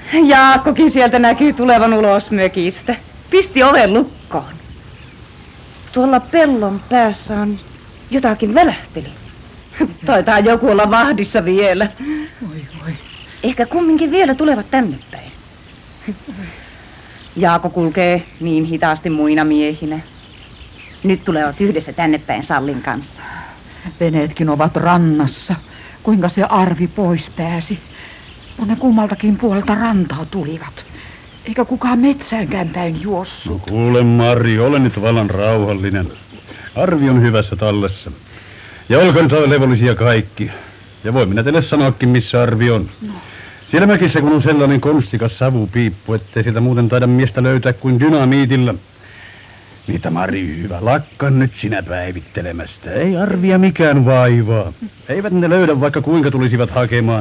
Jaakkokin sieltä näkyy tulevan ulos mökistä. Pisti oven lukkoon. Tuolla pellon päässä on jotakin välähteli. Taitaa joku olla vahdissa vielä. Voi. Ehkä kumminkin vielä tulevat tänne päin. Jaakko kulkee niin hitaasti muina miehinä. Nyt tulevat yhdessä tänne päin Sallin kanssa. Veneetkin ovat rannassa. Kuinka se Arvi pois pääsi? Ne kummaltakin puolelta rantaa tulivat. Eikä kukaan metsäänkään päin juossut. No kuule Mari, ole nyt vallan rauhallinen. Arvi on hyvässä tallessa. Ja olkaa nyt levollisia kaikki. Ja voi minä teille sanoakin, missä Arvi on. No. Siellä mökissä kun on sellainen konstikas savupiippu, ettei sieltä muuten taida miestä löytää kuin dynamiitilla. Niitä Mari hyvä, lakkaan nyt sinä päivittelemästä. Ei Arvia mikään vaivaa. Eivät ne löydä vaikka kuinka tulisivat hakemaan.